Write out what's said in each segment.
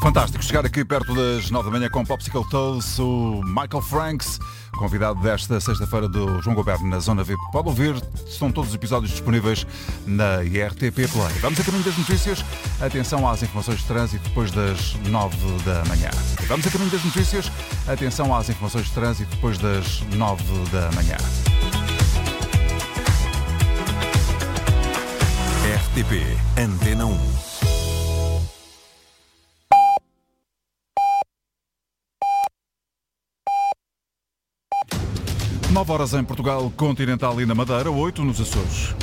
Fantástico chegar aqui perto das 9 da manhã com Popsicle Toes, o Michael Franks, convidado desta sexta-feira do João Goberno na Zona VIP. Pode ouvir, estão todos os episódios disponíveis na IRTP Play. Vamos a caminho das notícias. Atenção às informações de trânsito depois das 9 da manhã. Vamos a caminho das notícias. Atenção às informações de trânsito depois das 9 da manhã. RTP Antena 1. Nove horas em Portugal continental e na Madeira, 8 nos Açores.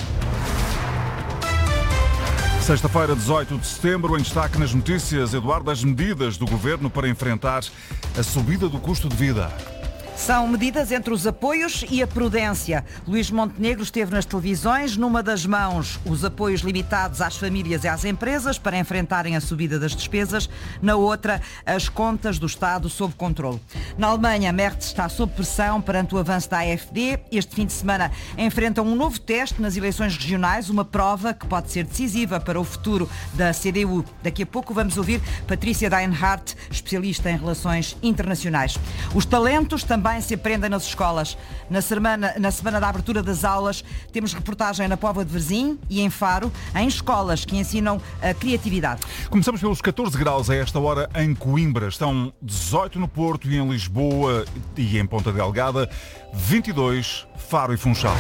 Sexta-feira, 18 de setembro, em destaque nas notícias, Eduardo, as medidas do Governo para enfrentar a subida do custo de vida. São medidas entre os apoios e a prudência. Luís Montenegro esteve nas televisões, numa das mãos os apoios limitados às famílias e às empresas para enfrentarem a subida das despesas, na outra as contas do Estado sob controle. Na Alemanha, Merz está sob pressão perante o avanço da AfD. Este fim de semana enfrentam um novo teste nas eleições regionais, uma prova que pode ser decisiva para o futuro da CDU. Daqui a pouco vamos ouvir Patrícia Deinhardt, especialista em relações internacionais. Os talentos também se aprendem nas escolas. Na semana da abertura das aulas, temos reportagem na Póvoa de Varzim e em Faro, em escolas que ensinam a criatividade. Começamos pelos 14 graus a esta hora em Coimbra. Estão 18 no Porto e em Lisboa e em Ponta Delgada, 22 Faro e Funchal.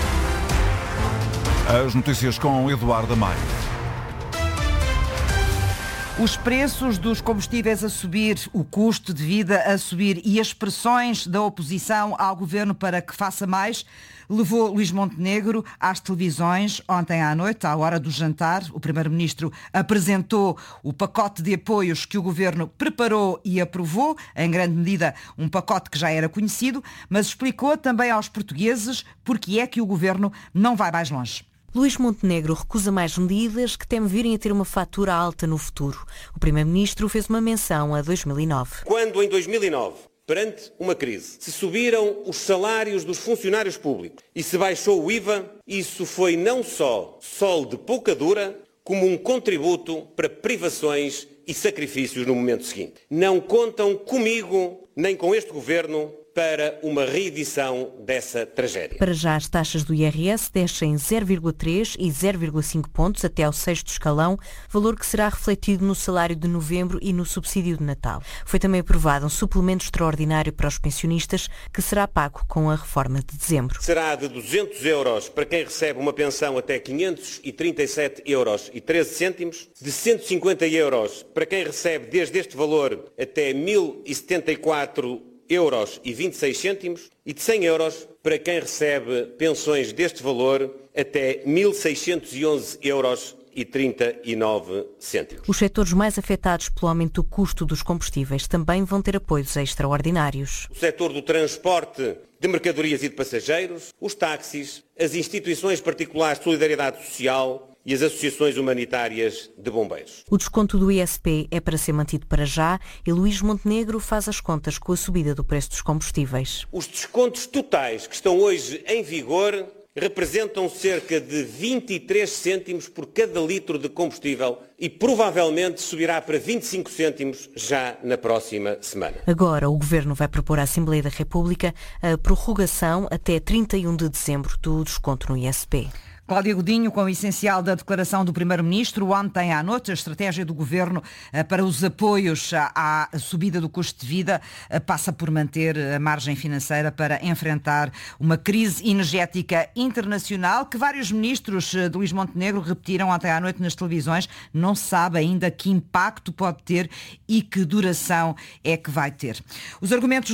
As notícias com Eduardo Amaya. Os preços dos combustíveis a subir, o custo de vida a subir e as pressões da oposição ao governo para que faça mais levou Luís Montenegro às televisões ontem à noite, à hora do jantar. O primeiro-ministro apresentou o pacote de apoios que o governo preparou e aprovou, em grande medida um pacote que já era conhecido, mas explicou também aos portugueses porque é que o governo não vai mais longe. Luís Montenegro recusa mais medidas que temem virem a ter uma fatura alta no futuro. O primeiro-ministro fez uma menção a 2009. Quando em 2009, perante uma crise, se subiram os salários dos funcionários públicos e se baixou o IVA, isso foi não só sol de pouca dura, como um contributo para privações e sacrifícios no momento seguinte. Não contam comigo nem com este governo para uma reedição dessa tragédia. Para já, as taxas do IRS descem 0,3 e 0,5 pontos até ao 6º escalão, valor que será refletido no salário de novembro e no subsídio de Natal. Foi também aprovado um suplemento extraordinário para os pensionistas, que será pago com a reforma de dezembro. Será de 200 euros para quem recebe uma pensão até 537 euros e 13 cêntimos, de 150 euros para quem recebe desde este valor até 1.074 euros e 26 cêntimos e de 100 euros para quem recebe pensões deste valor até 1.611 euros e 39 cêntimos. Os setores mais afetados pelo aumento do custo dos combustíveis também vão ter apoios extraordinários. O setor do transporte de mercadorias e de passageiros, os táxis, as instituições particulares de solidariedade social e as associações humanitárias de bombeiros. O desconto do ISP é para ser mantido para já e Luís Montenegro faz as contas com a subida do preço dos combustíveis. Os descontos totais que estão hoje em vigor representam cerca de 23 cêntimos por cada litro de combustível e provavelmente subirá para 25 cêntimos já na próxima semana. Agora, o Governo vai propor à Assembleia da República a prorrogação até 31 de dezembro do desconto no ISP. Cláudia Godinho, com o essencial da declaração do Primeiro-Ministro ontem à noite, a estratégia do Governo para os apoios à subida do custo de vida passa por manter a margem financeira para enfrentar uma crise energética internacional que vários ministros de Luís Montenegro repetiram ontem à noite nas televisões. Não se sabe ainda que impacto pode ter e que duração é que vai ter. Os argumentos